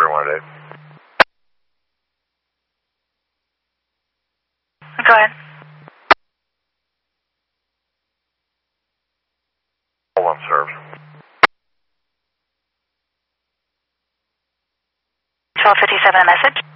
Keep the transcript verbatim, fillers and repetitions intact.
one eight. Go ahead. One served. twelve fifty-seven, a message.